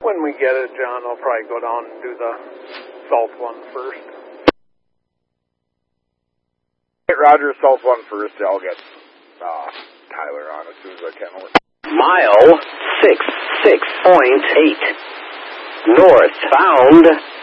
When we get it, John, I'll probably go down and do the salt one first. Get Roger, salt one first. I'll get Tyler on as soon as I can. Mile 66.8. Northbound.